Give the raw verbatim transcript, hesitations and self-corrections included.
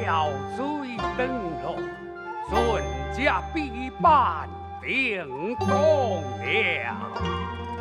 了罪登陆，孙家必办定公了。